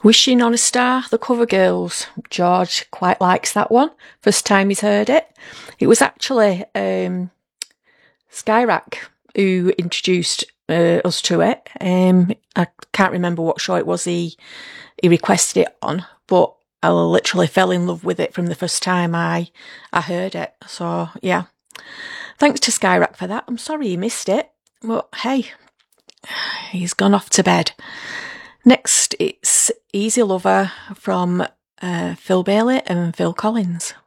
Wishing on a Star, the Cover Girls. George quite likes that one. First time he's heard it. It was actually Skyrack who introduced us to it. I can't remember what show it was he requested it on, but I literally fell in love with it from the first time I heard it. So, yeah. Thanks to Skyrack for that. I'm sorry you missed it. But hey, he's gone off to bed. Next, it's Easy Lover from Phil Bailey and Phil Collins.